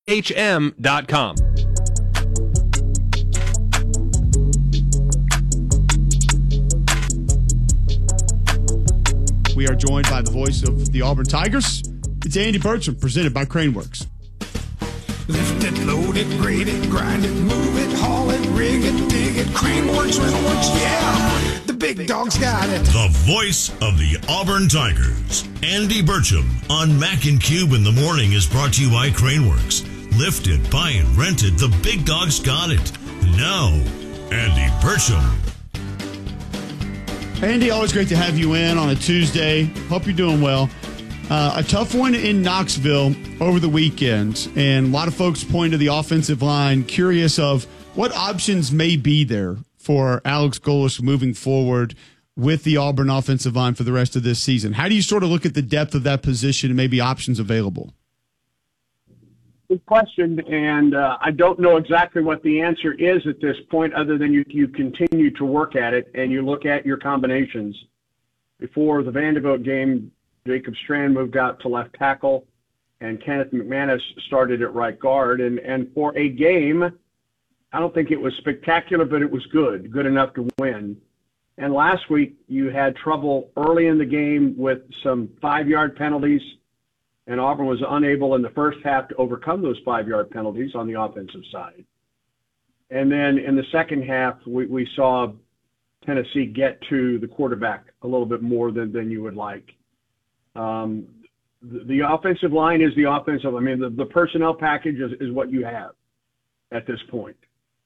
hm.com. We are joined by the voice of the Auburn Tigers. It's Andy Burcham, presented by Craneworks. Lift it, load it, grade it, grind it, move it, haul it, rig it, dig it, Craneworks, Rentalworks, yeah! The big dog's got it. The voice of the Auburn Tigers, Andy Burcham, on Mac and Cube in the Morning is brought to you by Craneworks. Lifted, buy and rented, the big dog's got it. Now, Andy Burcham. Andy, always great to have you in on a Tuesday. Hope you're doing well. A tough one in Knoxville over the weekend, and a lot of folks point to the offensive line, curious of what options may be there for Alex Golesh moving forward with the Auburn offensive line for the rest of this season. How do you sort of look at the depth of that position and maybe options available? Good question, and I don't know exactly what the answer is at this point, other than you continue to work at it and you look at your combinations. Before the Vanderbilt game, Jacob Strand moved out to left tackle, and Kenneth McManus started at right guard. And for a game, I don't think it was spectacular, but it was good enough to win. And last week, you had trouble early in the game with some 5-yard penalties, and Auburn was unable in the first half to overcome those 5-yard penalties on the offensive side. And then in the second half, we saw Tennessee get to the quarterback a little bit more than you would like. The offensive line is the offensive. I mean, the personnel package is what you have at this point.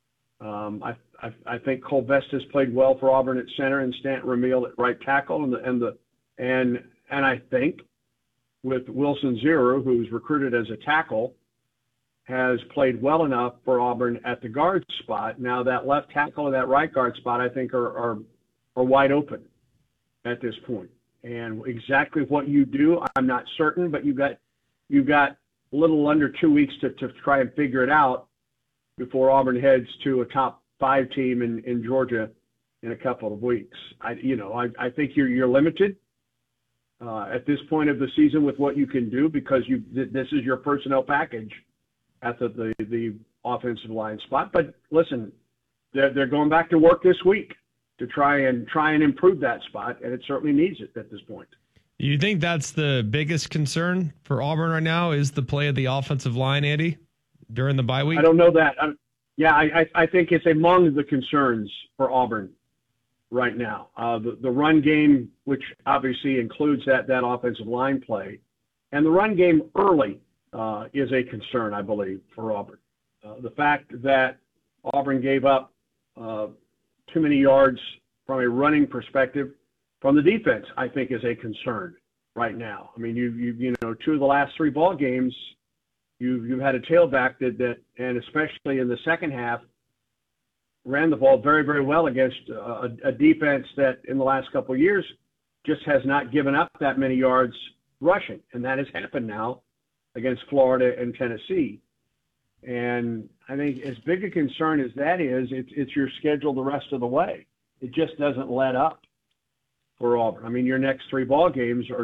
I think Cole Vestas played well for Auburn at center and Stanton Ramil at right tackle, and I think with Wilson Zero, who's recruited as a tackle, has played well enough for Auburn at the guard spot. Now that left tackle and that right guard spot, I think are wide open at this point. And exactly what you do, I'm not certain, but you've got a little under 2 weeks to try and figure it out before Auburn heads to a top 5 team in Georgia in a couple of weeks. I think you're limited at this point of the season with what you can do, because this is your personnel package at the offensive line spot. But listen, they're going back to work this week to try and improve that spot, and it certainly needs it at this point. You think that's the biggest concern for Auburn right now, is the play of the offensive line, Andy, during the bye week? I don't know that. I think it's among the concerns for Auburn right now. The run game, which obviously includes that offensive line play, and the run game early is a concern, I believe, for Auburn. The fact that Auburn gave up too many yards from a running perspective from the defense, I think, is a concern right now. I mean, you know, 2 of the last 3 ball games, you've had a tailback that, and especially in the second half, ran the ball very, very well against a defense that in the last couple of years just has not given up that many yards rushing. And that has happened now against Florida and Tennessee. And I think as big a concern as that is, it's your schedule the rest of the way. It just doesn't let up for Auburn. I mean, your next 3 ball games are